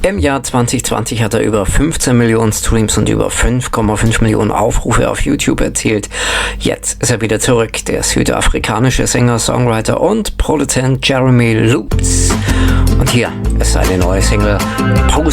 Im Jahr 2020 hat er über 15 Millionen Streams und über 5,5 Millionen Aufrufe auf YouTube erzielt. Jetzt ist er wieder zurück, der südafrikanische Sänger, Songwriter und Produzent Jeremy Loops. Und hier ist seine neue Single Post